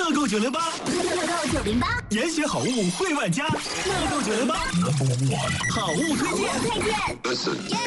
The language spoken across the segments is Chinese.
乐购908， 乐购908， 严选好物，惠万家。乐购908，好物推荐。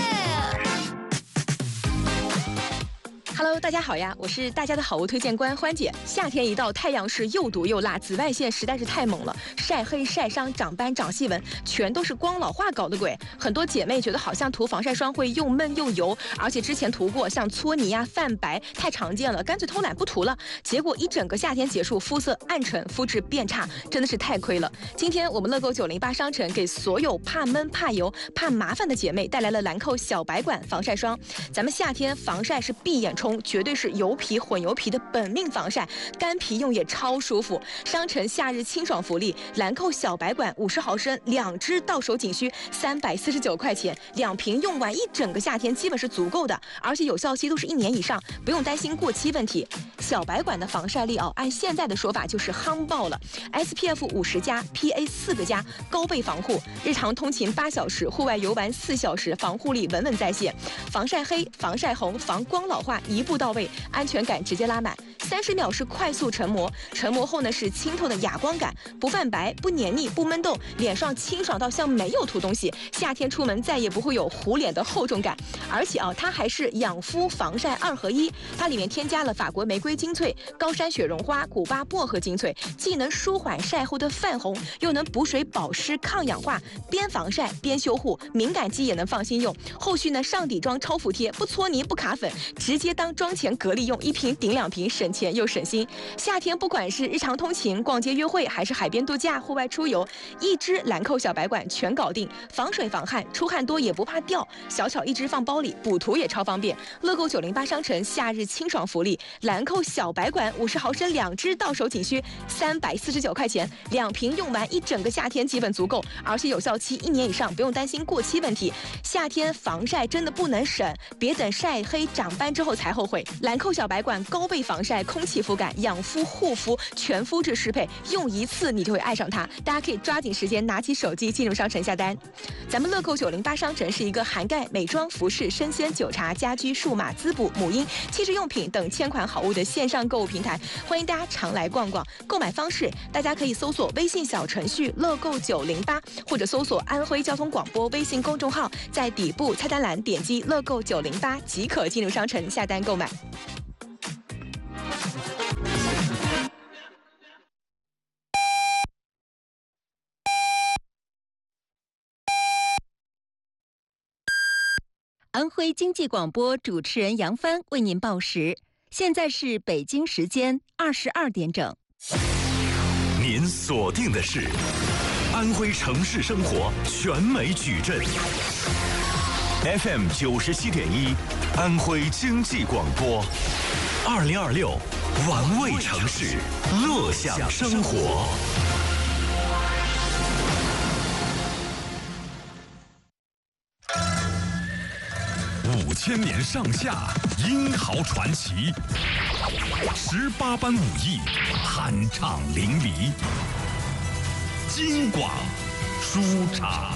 Hello， 大家好呀，我是大家的好物推荐官欢姐。夏天一到，太阳是又毒又辣，紫外线实在是太猛了，晒黑、晒伤、长斑、长细纹，全都是光老化搞的鬼。很多姐妹觉得好像涂防晒霜会又闷又油，而且之前涂过，像搓泥啊、泛白太常见了，干脆偷懒不涂了。结果一整个夏天结束，肤色暗沉，肤质变差，真的是太亏了。今天我们乐购908商城给所有怕闷、怕油、怕麻烦的姐妹带来了兰蔻小白管防晒霜。咱们夏天防晒是闭眼冲，绝对是油皮混油皮的本命防晒，干皮用也超舒服。商城夏日清爽福利，兰蔻小白管50毫升2支到手仅需349块钱，2瓶用完一整个夏天基本是足够的，而且有效期都是1年以上，不用担心过期问题。小白管的防晒力按现在的说法就是夯爆了 ，SPF 50+，PA 4个+，高倍防护，日常通勤8小时，户外游玩4小时，防护力稳稳在线，防晒黑、防晒红、防光老化一步到位，安全感直接拉满。30秒是快速成膜，成膜后呢是清透的哑光感，不泛白、不黏腻、不闷痘，脸上清爽到像没有涂东西。夏天出门再也不会有糊脸的厚重感，而且它还是养肤防晒2合1，它里面添加了法国玫瑰精粹、高山雪绒花、古巴薄荷精粹，既能舒缓晒后的泛红，又能补水保湿抗氧化，边防晒边修护，敏感肌也能放心用。后续呢上底妆超服帖，不搓泥不卡粉，直接当妆前隔离用，1瓶顶2瓶，省钱又省心。夏天不管是日常通勤、逛街约会，还是海边度假、户外出游，一支兰蔻小白管全搞定，防水防汗，出汗多也不怕掉，小巧一支放包里，补涂也超方便。乐购908商城夏日清爽福利，兰蔻小白管50毫升2支到手仅需349块钱，2瓶用完一整个夏天基本足够，而且有效期1年以上，不用担心过期问题。夏天防晒真的不能省，别等晒黑长斑之后才后悔。兰蔻小白管高倍防晒、空气肤感、养肤护肤全肤质适配，用一次你就会爱上它。大家可以抓紧时间拿起手机进入商城下单。咱们乐购908商城是一个涵盖美妆、服饰、生鲜、酒茶、家居、数码、滋补、母婴、汽车用品等1000款好物的线上购物平台，欢迎大家常来逛逛。购买方式大家可以搜索微信小程序乐购908，或者搜索安徽交通广播微信公众号，在底部菜单栏点击乐购908即可进入商城下单购买。 安徽经济广播主持人杨帆为您报时，现在是北京时间22点整。 您锁定的是安徽城市生活全美矩阵 FM 97.1，安徽经济广播，2026玩味城市，乐享生活。5000年上下，英豪传奇，18般武艺，酣畅淋漓。京广书场。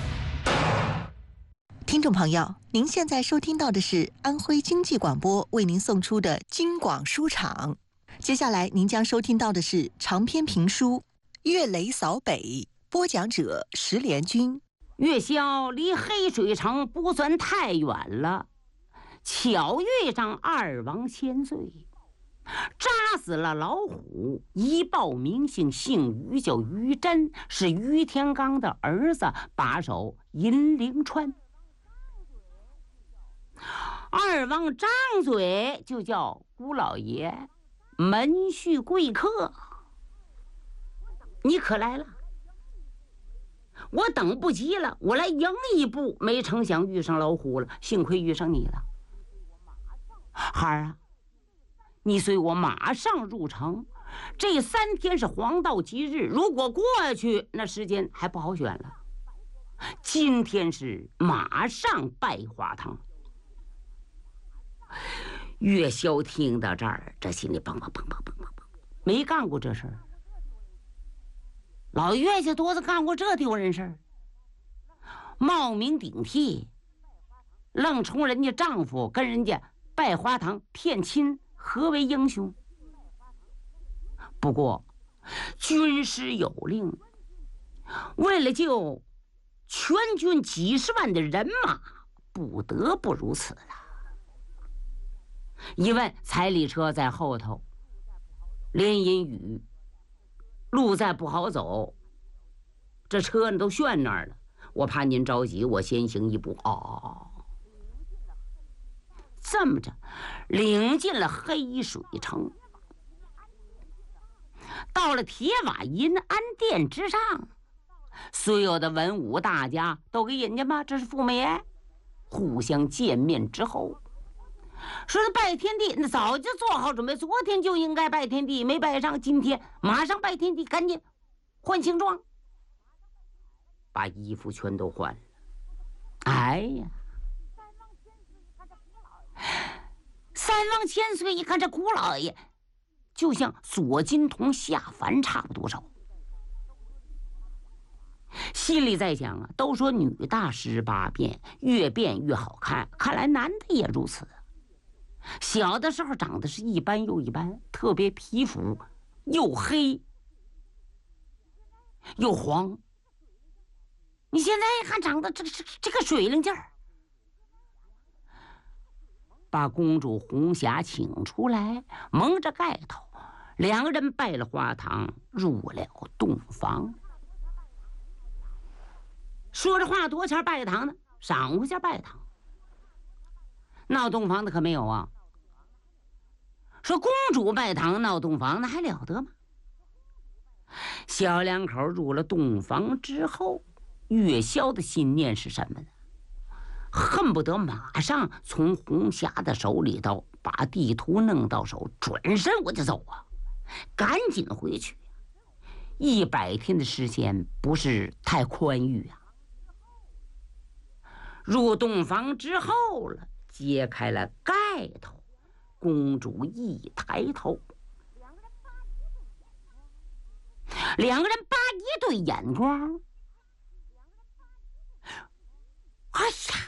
听众朋友，您现在收听到的是安徽经济广播为您送出的京广书场。接下来您将收听到的是长篇评书《岳雷扫北》，播讲者石连军。 岳霄离黑水城不算太远了，巧遇上2王千岁，扎死了老虎，一报名姓，姓于，叫于真，是于天罡的儿子，把守银陵川。2王张嘴就叫姑老爷，门续贵客，你可来了。我等不及了，我来迎一步，没成想遇上老虎了，幸亏遇上你了。孩儿啊，你随我马上入城，这3天是黄道吉日，如果过去，那时间还不好选了。今天是马上拜花堂。岳霄听到这儿，这心里砰砰砰砰砰砰砰，没干过这事儿。老岳家多子干过这丢人事儿，冒名顶替，愣充人家丈夫，跟人家拜花堂骗亲，何为英雄？ 不过军师有令，为了救全军几十万的人马，不得不如此了。一问彩礼车在后头，连阴雨，路再不好走，这车呢都旋那儿了。我怕您着急，我先行一步。这么着，领进了黑水城，到了铁瓦银安殿之上，所有的文武大家都给人家嘛，这是驸马爷互相见面之后，说是拜天地，那早就做好准备，昨天就应该拜天地，没拜上，今天马上拜天地，赶紧换行装，把衣服全都换了。哎呀，三王千岁一看这古老爷，就像左金童下凡差不多少，心里在想啊，都说女大18变，越变越好看，看来男的也如此。小的时候长得是一般又一般，特别皮肤又黑又黄，你现在一看长得这个水灵劲儿。把公主红霞请出来，蒙着盖头，两个人拜了花堂，入了洞房。说这话多钱拜堂呢？赏回钱拜堂。闹洞房的可没有啊。说公主拜堂闹洞房，那还了得吗？小两口入了洞房之后，月宵的心念是什么呢？恨不得马上从红霞的手里头把地图弄到手，转身我就走啊，赶紧回去。100天的时间不是太宽裕啊。入洞房之后了，揭开了盖头，公主一抬头，两个人扒一对眼光，哎呀！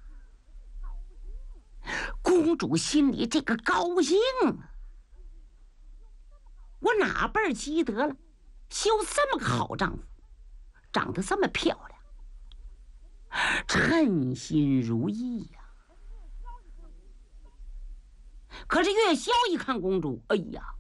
公主心里这个高兴啊！我哪辈儿积德了，修这么个好丈夫，长得这么漂亮，称心如意呀。可是月宵一看公主，哎呀，